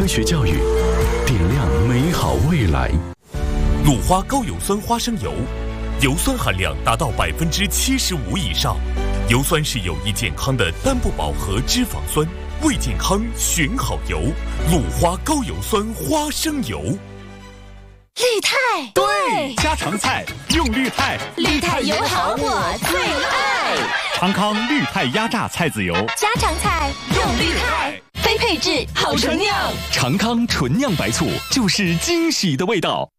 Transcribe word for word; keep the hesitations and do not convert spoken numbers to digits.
科学教育，点亮美好未来。 鲁花高油酸花生油，油酸含量达到百分之七十五以上。油酸是有益健康的单不饱和脂肪酸，为健康选好油。鲁花高油酸花生油。 绿泰， 对，家常菜用绿泰， 绿泰油好我最爱。 康康绿泰压榨菜籽油， 家常菜用绿泰，非配置好纯酿， 长康纯酿白醋就是惊喜的味道。